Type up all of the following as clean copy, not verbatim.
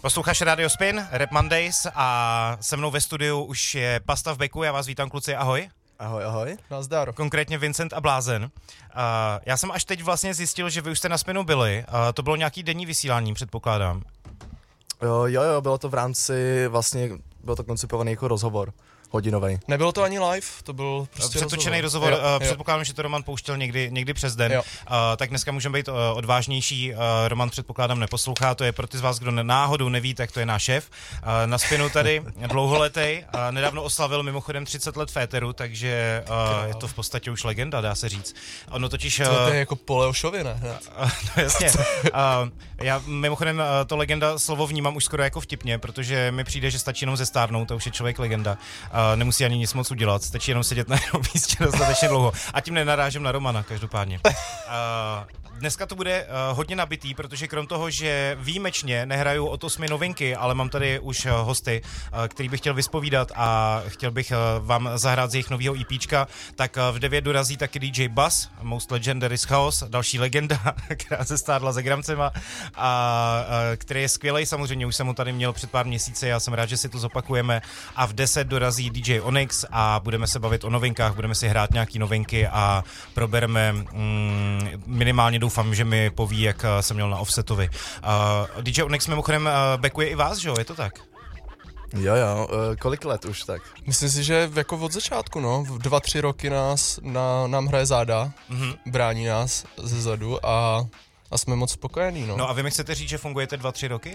Posloucháš Radio Spin, Rap Mondays a se mnou ve studiu už je Pasta v beku, já vás vítám kluci, ahoj. Ahoj, ahoj. Nazdar. Konkrétně Vincent a Blázen. Já jsem až teď vlastně zjistil, že vy už jste na Spinu byli, to bylo nějaký denní vysílání, předpokládám. Jo, bylo to v rámci, vlastně bylo to koncipovaný jako rozhovor hodinovej. Nebylo to ani live, to byl prostě přetočený rozhovor. Jo. Předpokládám, že to Roman pouštěl někdy přes den. Tak dneska můžeme být odvážnější. Roman předpokládám neposlouchá, to je pro ty z vás, kdo náhodou neví, tak to je náš šéf. Na Spinu tady dlouholetej. Nedávno oslavil mimochodem 30 let féteru, takže je to v podstatě už legenda, dá se říct. Ono totiž... To je jako po Leošovi, ne? No jasně. Já mimochodem to legenda slovo vnímám už skoro jako vtipně, protože mi přijde, že stačí jenom zestárnout, to už je člověk legenda. Nemusí ani nic moc udělat, stačí jenom sedět na jednom místě dostatečně dlouho. A tím nenarážím na Romana, každopádně. Dneska to bude hodně nabitý, protože krom toho, že výjimečně nehraju od 8 novinky, ale mám tady už hosty, který bych chtěl vyspovídat a chtěl bych vám zahrát z jejich nového EPčka, tak v 9 dorazí taky DJ Buzz, Most Legendary Chaos, další legenda, která se stárla za Gramcema a který je skvělej, samozřejmě už jsem ho tady měl před pár měsíci, já jsem rád, že si to zopakujeme a v 10 dorazí DJ Onyx a budeme se bavit o novinkách, budeme si hrát nějaký novinky a probereme minimálně doufám, že mi poví, jak jsem měl na Offsetovi. DJ Onyx mimochodem backuje i vás, že jo? Je to tak? Jo, kolik let už tak? Myslím si, že jako od začátku, 2-3 roky nám hraje záda, brání nás ze zadu a jsme moc spokojení, No a vy mi chcete říct, že fungujete 2-3 roky?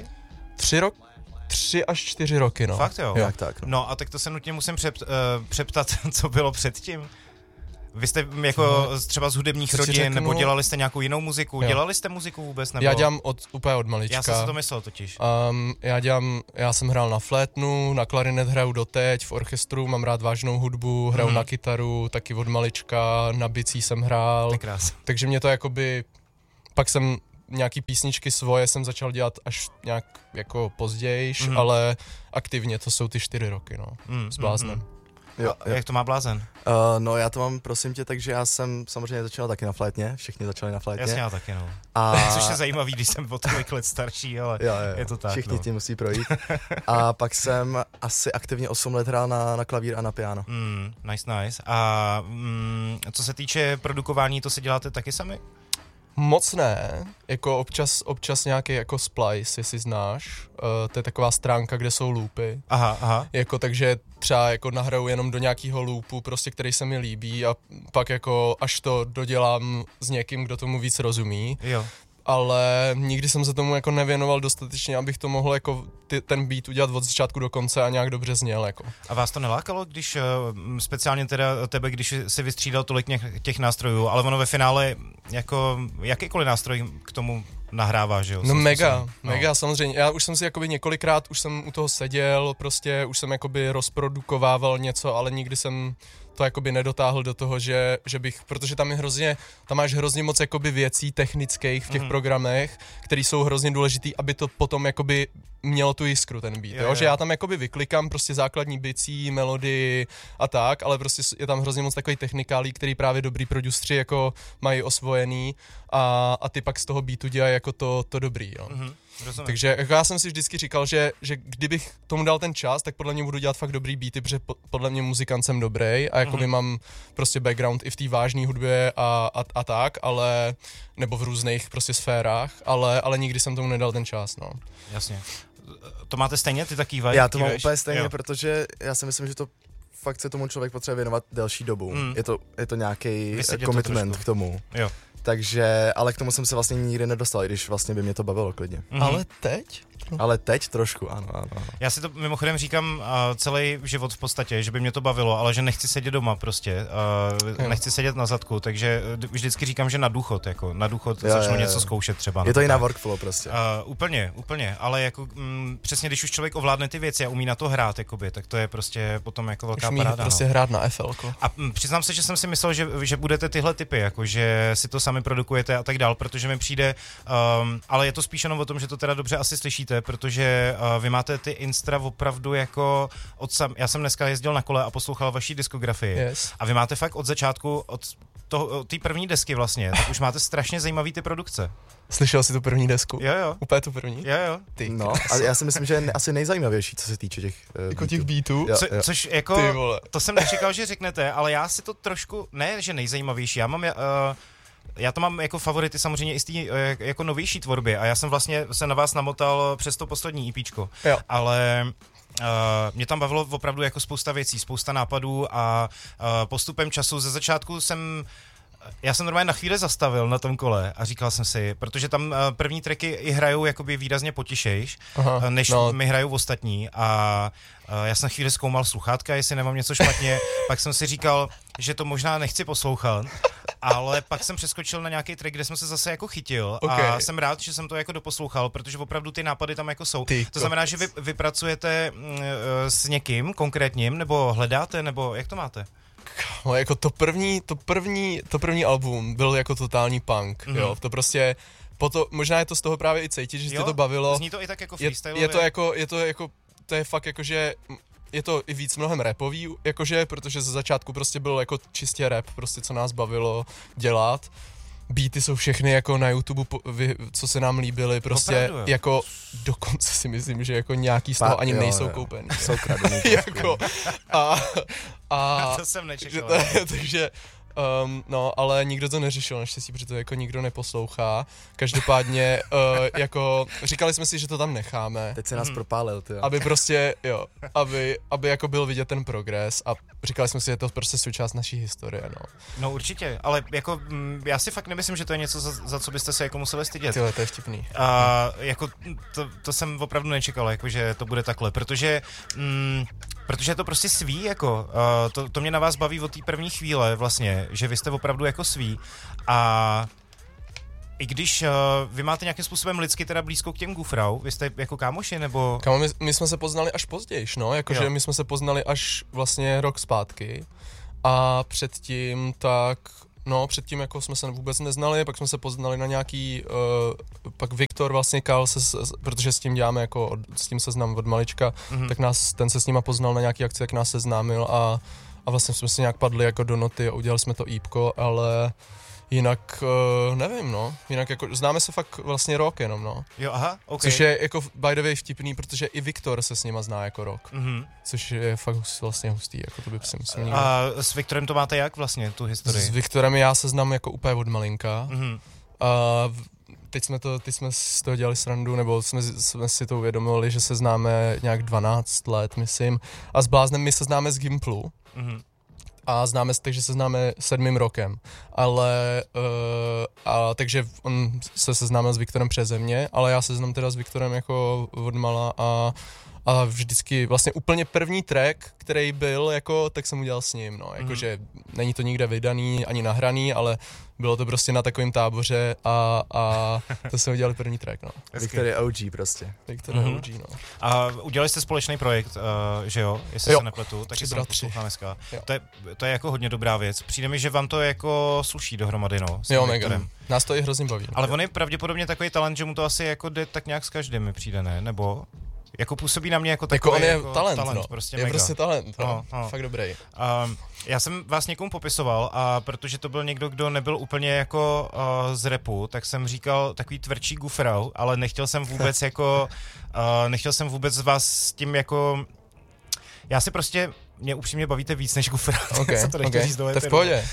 3 až 4 roky, Fakt jo? Tak. No a tak to se nutně musím přeptat, co bylo předtím. Vy jste jako třeba z hudebních rodin, nebo dělali jste nějakou jinou muziku? Jo. Dělali jste muziku vůbec? Nebo... Já dělám úplně od malička. Já jsem si to myslel totiž. Já jsem hrál na flétnu, na klarinet hraju doteď, v orchestru mám rád vážnou hudbu, hraju na kytaru, taky od malička, na bicí jsem hrál. Takže mě to jakoby, pak jsem nějaký písničky svoje jsem začal dělat až nějak jako pozdějiš, ale aktivně to jsou ty 4 roky, s Bláznem. Jo. Jak to má Blázen? No já to mám, prosím tě, takže já jsem samozřejmě začal taky na flétně, všichni začali na flétně. Jasně, já taky, Což je zajímavý, když jsem o tolik let starší, ale jo. Je to tak. Všichni tím musí projít. A pak jsem asi aktivně 8 let hrál na klavír a na piano. Nice. A co se týče produkování, to si děláte taky sami? Moc ne, jako občas nějaký jako Splice, jestli znáš, to je taková stránka, kde jsou loopy. Aha. Jako takže třeba jako nahraju jenom do nějakého loopu, prostě který se mi líbí a pak jako až to dodělám s někým, kdo tomu víc rozumí. Jo. Ale nikdy jsem se tomu jako nevěnoval dostatečně, abych to mohl jako ten beat udělat od začátku do konce a nějak dobře zněl jako. A vás to nelákalo, když speciálně teda tebe, když si vystřídal tolik těch nástrojů, ale ono ve finále jako jakýkoliv nástroj k tomu nahrává, že jo? No mega, samozřejmě. Já už jsem si jakoby několikrát, už jsem u toho seděl, prostě už jsem jakoby rozprodukovával něco, ale nikdy jsem to jakoby nedotáhl do toho, že bych, protože tam máš hrozně moc jakoby věcí technických v těch programech, které jsou hrozně důležitý, aby to potom jakoby mělo tu jiskru ten beat, jo? Že já tam jakoby vyklikám prostě základní bicí, melodii a tak, ale prostě je tam hrozně moc takový technikálí, který právě dobrý produceri jako mají osvojený a ty pak z toho beatu dělají jako to dobrý, jo. Takže jako já jsem si vždycky říkal, že kdybych tomu dal ten čas, tak podle mě budu dělat fakt dobrý beaty, protože podle mě muzikant jsem dobrý a jakoby mám prostě background i v té vážné hudbě a tak, ale nebo v různých prostě sférách, ale nikdy jsem tomu nedal ten čas, no. Jasně. To máte stejně, ty taky vají? Já to mám úplně stejně, protože já si myslím, že to fakt se tomu člověk potřebuje věnovat delší dobu. Je to nějaký commitment k tomu. Jo. Takže, ale k tomu jsem se vlastně nikdy nedostal, i když vlastně by mě to bavilo klidně. Ale teď? Ale teď trošku, ano. Já si to mimochodem říkám celý život v podstatě, že by mě to bavilo, ale že nechci sedět doma prostě, nechci sedět na zadku, takže vždycky říkám, že na důchod začnu něco zkoušet třeba. Je to i na workflow prostě. Úplně, ale jako přesně když už člověk ovládne ty věci a umí na to hrát, jakoby, tak to je prostě potom jako velká paráda. Prostě hrát na FL-ko. A přiznám se, že jsem si myslel, že budete tyhle typy, jako že si to sami produkujete a tak dál, protože mi přijde, ale je to spíš jenom o tom, že to teda dobře asi slyšíte, protože vy máte ty instra opravdu jako já jsem dneska jezdil na kole a poslouchal vaší diskografii a vy máte fakt od začátku, té první desky vlastně, tak už máte strašně zajímavý ty produkce. Slyšel jsi tu první desku? Jo. Úplně tu první? Jo. Ty. No, a já si myslím, že je asi nejzajímavější, co se týče těch jako těch beatů. Jo. Což jako, to jsem nečekal, že řeknete, ale já si to trošku, ne, že nejzajímavější, já to mám jako favority samozřejmě i z té jako novější tvorby a já jsem vlastně se na vás namotal přes to poslední EPčko, ale mě tam bavilo opravdu jako spousta věcí, spousta nápadů a postupem času ze začátku já jsem normálně na chvíli zastavil na tom kole a říkal jsem si, protože tam první tracky i hrajou jakoby výrazně potišejš, než mi hrajou ostatní a já jsem chvíli zkoumal sluchátka, jestli nemám něco špatně, pak jsem si říkal, že to možná nechci poslouchat, ale pak jsem přeskočil na nějaký track, kde jsem se zase jako chytil a jsem rád, že jsem to jako doposlouchal, protože opravdu ty nápady tam jako jsou. To znamená, že vy pracujete s někým konkrétním, nebo hledáte, nebo jak to máte? No, jako to první album byl jako totální punk, jo, to prostě, možná je to z toho právě i cítit, že tě to bavilo. Zní to i tak jako freestyle. To je fakt jako, že je to i víc mnohem rapový, jakože, protože ze začátku prostě byl jako čistě rap, prostě co nás bavilo dělat. Beaty jsou všechny jako na YouTube, co se nám líbily, prostě opravdu, jako dokonce si myslím, že jako nějaký z toho ani nejsou koupený. Jsou kradený. Jako, a to jsem nečekal. Takže no, ale nikdo to neřešil naštěstí, protože to jako nikdo neposlouchá. Každopádně, jako, říkali jsme si, že to tam necháme. Teď se nás propálil, ty. Aby prostě, aby jako byl vidět ten progres a říkali jsme si, že je to prostě součást naší historie, no. No určitě, ale jako, já si fakt nemyslím, že to je něco, za co byste se jako museli stydět. Tyhle, to je vtipný. A jako, to jsem opravdu nečekal, jako, že to bude takhle, protože je to prostě svý, jako, to mě na vás baví od té první chvíle vlastně, že vy jste opravdu jako svý a i když vy máte nějakým způsobem lidsky teda blízko k těm Gufrau, vy jste jako kámoši, nebo... Kámo, my jsme se poznali až později, no, jakože my jsme se poznali až vlastně rok zpátky a předtím jako jsme se vůbec neznali, pak jsme se poznali na nějaký, pak Viktor vlastně protože s tím děláme jako, s tím se znám od malička, tak ten se s nima poznal na nějaký akci, tak nás seznámil a vlastně jsme si nějak padli jako do noty a udělali jsme to EPko, ale jinak, nevím, no, jinak jako známe se fakt vlastně rok jenom, no. Jo, aha, okay. Což je jako by the way vtipný, protože i Viktor se s nima zná jako rok, což je fakt vlastně hustý, jako to by si myslím někdo. A s Viktorem to máte jak vlastně, tu historii? S Viktorem já se znám jako úplně od malinka. A teď jsme z toho dělali srandu, nebo jsme si to uvědomili, že se známe nějak 12 let, myslím. A s Bláznem my se známe z Gimplu. A takže se známe 7. rokem. Ale, takže on se seznámil s Viktorem přeze mě, ale já se znám teda s Viktorem jako odmala a vždycky vlastně úplně první track, který byl, jako, tak jsem udělal s ním, no, jakože není to nikde vydaný, ani nahraný, ale bylo to prostě na takovém táboře a to jsme udělali první track, no. Viktor je OG prostě. Viktor je OG, no. A udělali jste společný projekt, že jo, jestli se nepletu, takže jsem poslouchal dneska. To je jako hodně dobrá věc. Přijde mi, že vám to jako sluší dohromady, no. Jo, mega. Nás to i hrozně baví. Ale on je pravděpodobně takový talent, že mu to asi jako jde tak nějak s každým, mi přijde, ne? Nebo... Jako působí na mě jako takový on je jako talent, no. Prostě je mega. Prostě talent, no. Fakt dobrý. Já jsem vás někomu popisoval a protože to byl někdo, kdo nebyl úplně jako z rapu, tak jsem říkal takový tvrdší Gufrau, ale nechtěl jsem vůbec jako, nechtěl jsem vůbec vás s tím jako, já si prostě, mě upřímně bavíte víc než Gufrau, okay, to nechtěl říct do éteru. To je v pohodě.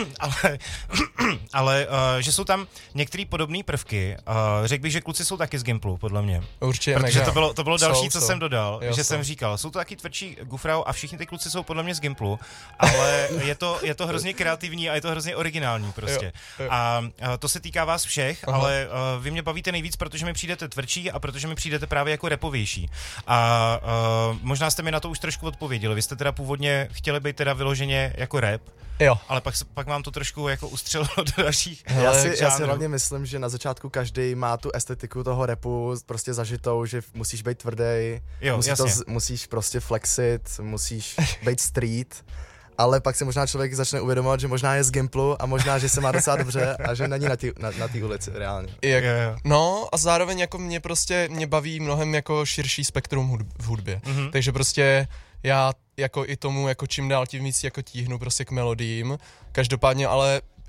ale že jsou tam některé podobné prvky. Řekl bych, že kluci jsou taky z Gimplu, podle mě. Určitě, protože to bylo další, co jsem dodal, že jsem jsou. říkal, jsou to taky tvrdší Gufrau a všichni ty kluci jsou podle mě z Gimplu, ale je to hrozně kreativní a je to hrozně originální prostě. Jo. A to se týká vás všech, ale vy mě bavíte nejvíc, protože mi přijdete tvrdší a protože mi přijdete právě jako rapovější. A možná jste mi na to už trošku odpověděli. Vy jste teda původně chtěli být teda vyloženě jako rap. Jo. Ale pak vám to trošku jako ustřelilo do dalších. Já si hlavně myslím, že na začátku každý má tu estetiku toho rapu prostě zažitou, že musíš být tvrdý, musíš prostě flexit, musíš být street, ale pak si možná člověk začne uvědomovat, že možná je z Gimplu a možná, že se má docela dobře a že není na té ulici reálně. No a zároveň jako mě baví mnohem jako širší spektrum v hudbě, takže prostě já jako i tomu jako čím dál tím víc jako tíhnu prostě k melodiím, každopádně ale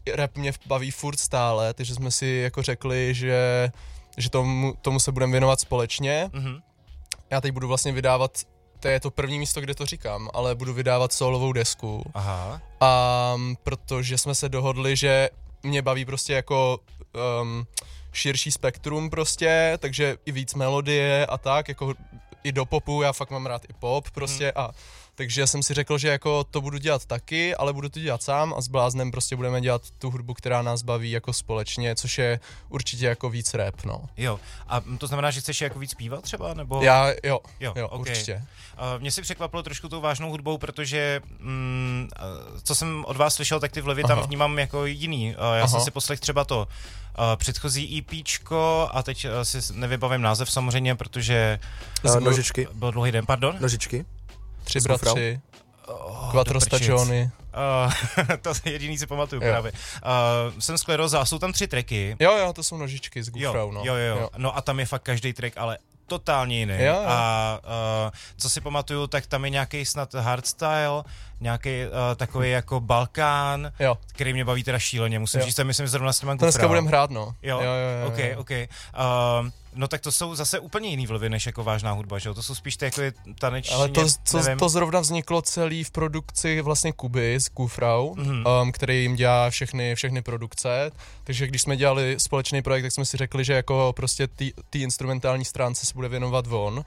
rap mě baví furt stále, takže jsme si jako řekli, že tomu se budeme věnovat společně. Já teď budu vlastně vydávat, to je to první místo, kde to říkám, ale budu vydávat solovou desku. Aha. A protože jsme se dohodli, že mě baví prostě jako širší spektrum prostě, takže i víc melodie a tak, jako i do popu, já fakt mám rád i pop prostě a takže jsem si řekl, že jako to budu dělat taky, ale budu to dělat sám a s Bláznem prostě budeme dělat tu hudbu, která nás baví jako společně, což je určitě jako víc rap, no. Jo, a to znamená, že chceš jako víc zpívat třeba, nebo? Jo, okay. Určitě. Mě si překvapilo trošku tou vážnou hudbou, protože co jsem od vás slyšel, tak ty vlivy tam vnímám jako jiný. Já jsem si poslech třeba to předchozí EPčko a teď si nevybavím název samozřejmě, protože Nožičky. Byl dlouhý den, pardon? Nožičky. 3 bratři. Quattro stagioni. To jediný si pamatuju právě. Jsem Skleróza a jsou tam 3 tracky. Jo, to jsou Nožičky z Gufrau, no. Jo. No a tam je fakt každý track, ale totálně jiný. Jo. A co si pamatuju, tak tam je nějaký snad hardstyle, nějaký takový jako Balkán, který mě baví teda šíleně. Musím říct, myslím zrovna s těma Gufrau. Dneska budeme hrát, no. Jo. OK. No tak to jsou zase úplně jiný vlivy, než jako vážná hudba, že jo? To jsou spíš ty jako taneční, ale to zrovna vzniklo celý v produkci vlastně Kuby z Gufrau, který jim dělá všechny produkce, takže když jsme dělali společný projekt, tak jsme si řekli, že jako prostě ty instrumentální stránce se bude věnovat on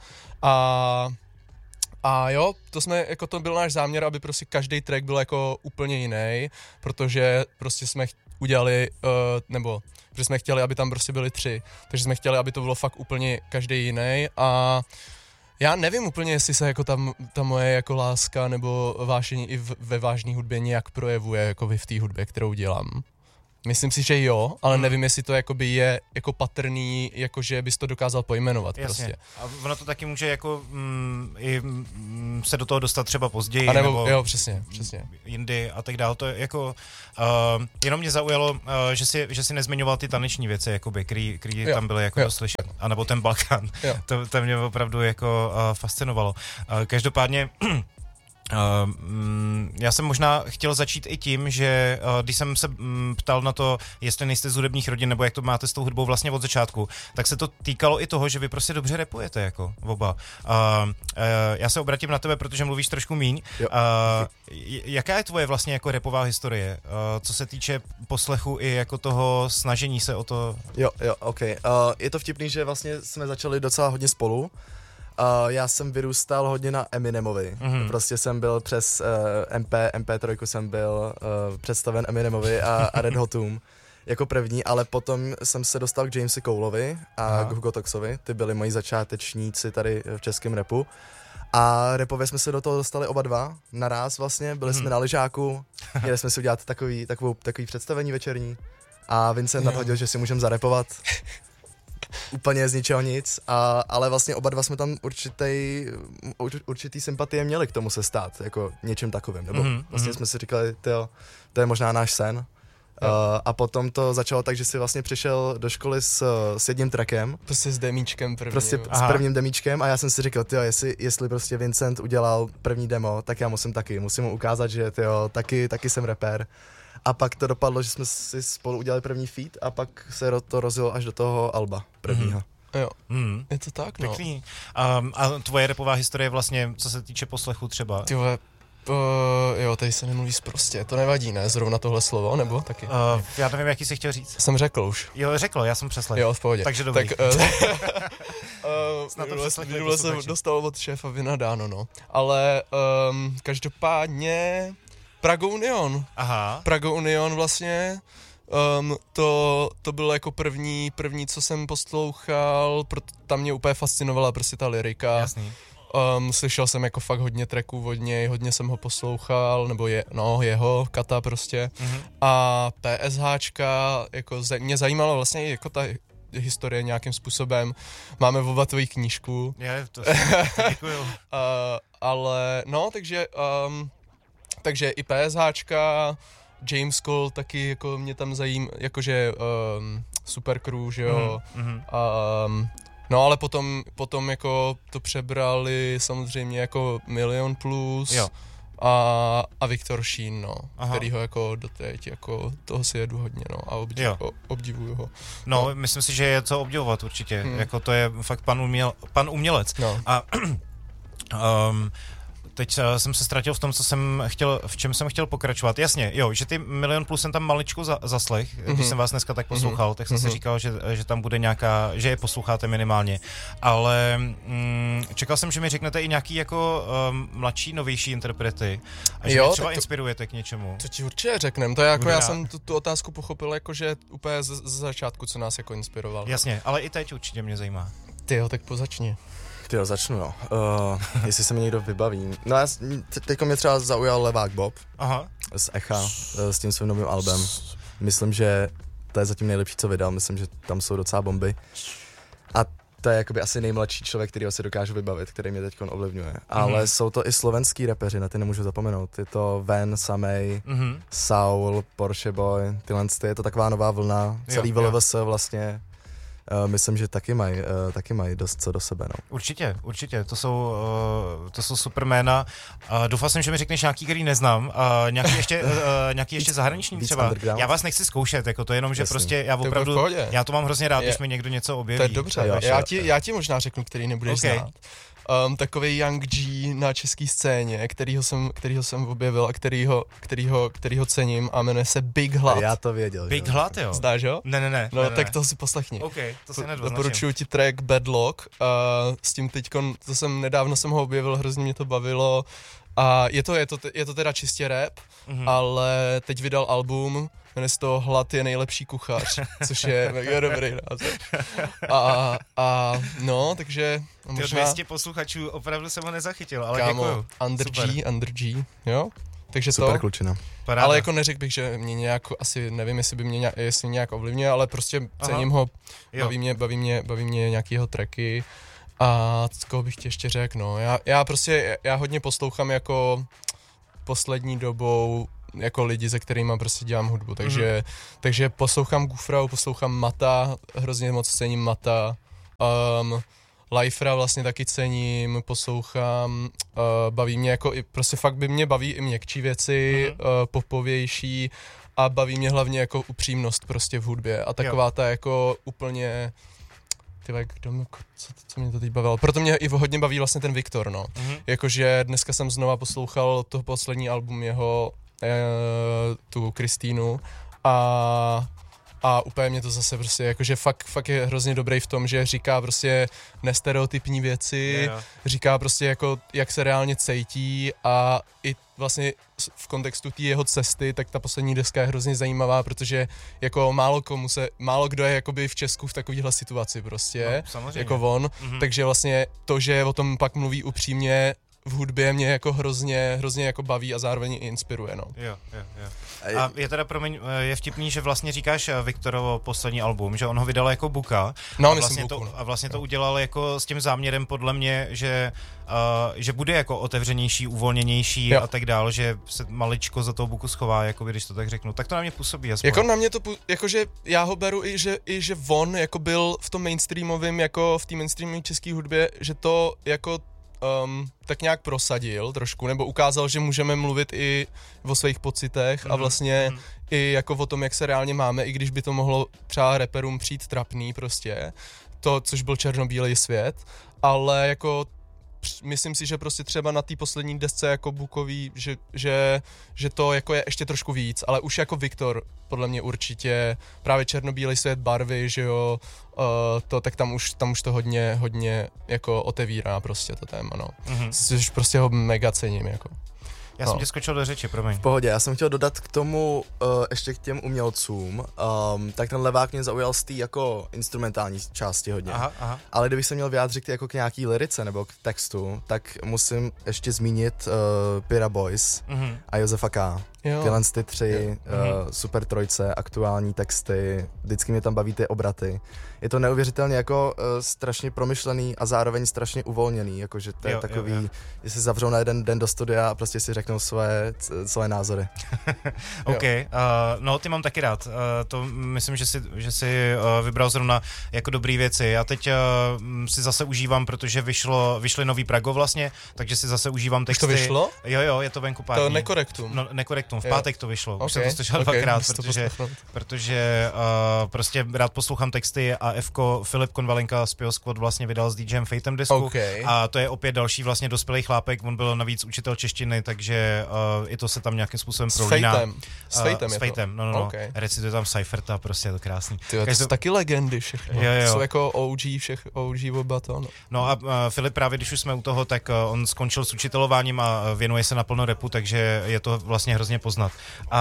a jo, to byl náš záměr, aby prostě každý track byl jako úplně jiný, protože prostě jsme udělali, že jsme chtěli, aby tam prostě byly 3, takže jsme chtěli, aby to bylo fakt úplně každý jiný a já nevím úplně, jestli se jako ta moje jako láska nebo vášení i ve vážné hudbě nějak projevuje jako v té hudbě, kterou dělám. Myslím si, že jo, ale nevím, jestli to jakoby je jako patrný, jakože bys to dokázal pojmenovat. Jasně. Prostě. A ono to taky může jako se do toho dostat třeba později, nebo jo, přesně. Jindy a tak dále. To je jako, jenom mě zaujalo, že si nezmiňoval ty taneční věci, jakoby, který tam byly jako slyšet. A nebo ten Balkán. To mě opravdu jako fascinovalo. Každopádně já jsem možná chtěl začít i tím, že když jsem se ptal na to, jestli nejste z hudebních rodin, nebo jak to máte s tou hudbou vlastně od začátku, tak se to týkalo i toho, že vy prostě dobře rapujete, jako oba. Já se obratím na tebe, protože mluvíš trošku míň. Jaká je tvoje vlastně jako rapová historie, co se týče poslechu i jako toho snažení se o to? Jo, ok. Je to vtipný, že vlastně jsme začali docela hodně spolu. Já jsem vyrůstal hodně na Eminemovi. Prostě jsem byl přes MP3 jsem byl představen Eminemovi a Red Hotům jako první, ale potom jsem se dostal k Jamesi Coulovi a k Hugo Toxovi. Ty byli moji začátečníci tady v českém rapu. A rapově jsme se do toho dostali oba dva naraz vlastně. Byli jsme na lyžáku, měli jsme si udělat takový představení večerní a Vincent nadhodil, že si můžeme zarapovat. Úplně z ničeho nic, ale vlastně oba dva jsme tam určitý sympatie měli k tomu se stát, jako něčím takovým, nebo vlastně jsme si říkali, to je možná náš sen. A potom to začalo tak, že si vlastně přišel do školy s jedním trackem. Prostě s demíčkem prvním. Prostě s prvním demíčkem a já jsem si říkal, jestli prostě Vincent udělal první demo, tak já musím mu ukázat, že taky jsem rapper. A pak to dopadlo, že jsme si spolu udělali první feat a pak se to rozjelo až do toho alba prvního. Jo, je to tak, no. Pěkný. A tvoje rapová historie vlastně, co se týče poslechu třeba? Jo, tady se nemluví prostě, to nevadí, ne? Zrovna tohle slovo, nebo taky? Já nevím, jaký jsi chtěl říct. Jsem řekl už. Jo, řekl, já jsem přeslech. Jo, v pohodě. Takže dobrý. Minule jsem dostal od šéfa vynadáno, no. Ale každopádně Prago Union. Prago Union vlastně, to bylo jako první, co jsem poslouchal, tam mě úplně fascinovala prostě ta lyrika. Jasný. Slyšel jsem jako fakt hodně tracků od něj, hodně jsem ho poslouchal, nebo jeho, Kata prostě. A PSHčka, jako mě zajímalo vlastně jako ta historie nějakým způsobem. Máme oba tvoji knížku. Děkuju. Ale no, takže i PSHčka, James Cole taky jako mě tam zajímá, jakože Supercrew, že jo. No ale potom jako to přebrali samozřejmě jako Milion Plus, a Viktor Šín, no, který ho jako doteď, jako toho si jedu hodně, no, a obdivuju ho. No, myslím si, že je co obdivovat určitě, jako to je fakt pan umělec. No. A teď jsem se ztratil v tom, v čem jsem chtěl pokračovat. Jasně, jo, že ty 1 milion plus jsem tam maličko zaslech, když jsem vás dneska tak poslouchal, tak jsem si říkal, že tam bude nějaká, že je posloucháte minimálně, ale čekal jsem, že mi řeknete i nějaký jako mladší, novější interprety a že mě třeba inspirujete k něčemu. To ti určitě řeknem, to je jako, já jsem tu otázku pochopil jako, že úplně z začátku, co nás jako inspiroval. Jasně, ale i teď určitě mě zajímá. Tyjo, tak pozačni. Tyjo, začnu, no. Jestli se mi někdo vybaví. No já, teďko mě třeba zaujal Levák Bob z Echa, s tím svým novým albem. Myslím, že to je zatím nejlepší, co vydal, myslím, že tam jsou docela bomby. A to je jakoby asi nejmladší člověk, kterýho si dokážu vybavit, který mě teďko ovlivňuje. Ale jsou to i slovenský rapeři, na ty nemůžu zapomenout. Je to Ven, Samej, Saul, Porsche Boy, tyhle, je to taková nová vlna, celý VLVS vlastně. Myslím, že taky mají dost co do sebe, no. Určitě, to jsou super jména. Doufal jsem, že mi řekneš nějaký, který neznám. Nějaký ještě zahraniční třeba. Já vás nechci zkoušet, jako to jenom, že prostě já opravdu, já to mám hrozně rád, když mi někdo něco objeví. To je dobře, já ti možná řeknu, který nebudeš znát. Takový Young G na české scéně, kterýho jsem objevil a kterýho cením a jmenuje se Big Hlad. Já to věděl. Big Hlad, jo? Zdáš, jo? Ne. No, tak to si poslechni. OK, to si hned doporučuji ti track Bad Luck. S tím teďkon, nedávno jsem ho objevil, hrozně mě to bavilo. A je to teda čistě rap, ale teď vydal album, jmenuje se to Hlad je nejlepší kuchař, což je mega dobrý název. No, takže možná... 200 posluchačů, opravdu jsem ho nezachytil, ale kámo, děkuju. Under G, jo? Takže super klučina. Paráda. Ale jako neřekl bych, že mě nějak, asi nevím, jestli by mě nějak ovlivňuje, ale prostě cením ho, baví mě nějaký jeho tracky. A koho bych ti ještě řekl, no, já hodně poslouchám jako poslední dobou jako lidi, se kterými prostě dělám hudbu, takže poslouchám Gufrau, poslouchám Mata, hrozně moc cením Mata, Lifera vlastně taky cením, poslouchám, baví mě jako, prostě fakt mě baví i měkčí věci, popovější a baví mě hlavně jako upřímnost prostě v hudbě a taková ta jako úplně... Co mě to teď bavilo? Proto mě i hodně baví vlastně ten Viktor, no. Jakože dneska jsem znova poslouchal toho poslední album jeho, tu Kristýnu a úplně mě to zase prostě, jakože fakt je hrozně dobrý v tom, že říká prostě nestereotypní věci, říká prostě jako, jak se reálně cítí a i vlastně v kontextu té jeho cesty, tak ta poslední deska je hrozně zajímavá, protože jako málo kdo je jakoby v Česku v takovéhle situaci prostě, jako on, takže vlastně to, že o tom pak mluví upřímně, v hudbě mě jako hrozně jako baví a zároveň i inspiruje, no. Jo. A je teda, je vtipný, že vlastně říkáš Viktorovo poslední album, že on ho vydal jako buka. No, a vlastně to udělal jako s tím záměrem podle mě, že bude jako otevřenější, uvolněnější a tak dál, že se maličko za tou buku schová, jako když to tak řeknu. Tak to na mě působí aspoň. Jako na mě to, jakože já ho beru i že on jako byl v tom mainstreamovém, jako v té mainstreamové české hudbě, že to jako tak nějak prosadil trošku, nebo ukázal, že můžeme mluvit i o svých pocitech a vlastně i jako o tom, jak se reálně máme, i když by to mohlo třeba rapperům přijít trapný prostě, to, což byl černobílej svět, ale jako myslím si, že prostě třeba na té poslední desce jako bukový, že to jako je ještě trošku víc, ale už jako Viktor, podle mě určitě, právě černobílej svět, barvy, že jo, tak tam už to hodně jako otevírá prostě to téma, no. Což prostě ho mega cením, jako. Já jsem tě skočil do řeči, promiň. V pohodě, já jsem chtěl dodat k tomu, ještě k těm umělcům, tak ten Levák mě zaujal z té jako instrumentální části hodně. Aha. Ale kdybych se měl vyjádřit jako k nějaký lyrice nebo k textu, tak musím ještě zmínit Pira Boys a Josefa K. Tyhle ty 3 super trojce, aktuální texty, vždycky mě tam baví ty obraty. Je to neuvěřitelně jako strašně promyšlený a zároveň strašně uvolněný, jakože to je takový, že se zavřou na jeden den do studia a prostě si řeknou svoje názory. OK, no ty mám taky rád. To myslím, že si vybral zrovna jako dobrý věci. Já teď si zase užívám, protože vyšly nový Prago vlastně, takže si zase užívám texty. Už to vyšlo? Jo, je to venku pár dní. Nekorektum. No, Nekorektum, v pátek to vyšlo. Okay. Už jsem to slyšel dvakrát, protože prostě rád poslouchám texty a Fko Filip Konvalinka z Pio Squad vlastně vydal s DJem Fatem desku a to je opět další vlastně dospělý chlápek, on byl navíc učitel češtiny, takže i to se tam nějakým způsobem prolíná. S Fatem, no. Okay. Recituje tam Cypherta, prostě je to krásný. Tyjo, to jsou taky legendy všechno. Jo. Jsou jako OG oba to. No a Filip právě, když už jsme u toho, tak on skončil s učitelováním a věnuje se naplno rapu, takže je to vlastně hrozně poznat.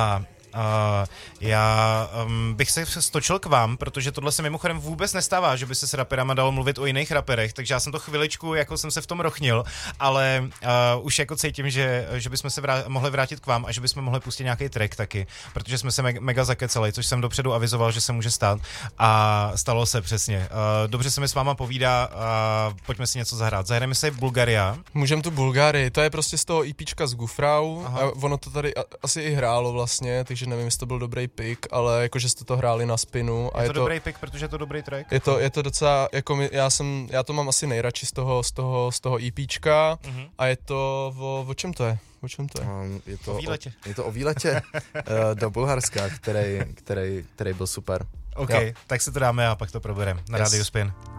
Já bych se stočil k vám, protože tohle se mimochodem vůbec nestává, že by se s raperama dalo mluvit o jiných raperech, takže já jsem to chviličku, jako jsem se v tom rochnil, ale už jako cítím, že bychom se mohli vrátit k vám a že bychom mohli pustit nějaký track taky, protože jsme se mega zakecali, což jsem dopředu avizoval, že se může stát a stalo se přesně. Dobře se mi s váma povídá a pojďme si něco zahrát. Zahrajeme si Bulgaria. Můžeme tu Bulgarii, to je prostě z toho EPčka z Gufrau a ono to tady asi i hrálo vlastně, takže nevím, jestli to byl dobrý pick, ale jakože jste to hráli na spinu. Je to dobrý pick, protože je to dobrý track? Je to docela, jako já to mám asi nejradši z toho EPčka a je to, o čem to je? O čem to je? O výletě. Je to o výletě do Bulharska, který byl super. OK, tak si to dáme a pak to probereme na Rádiu Spin.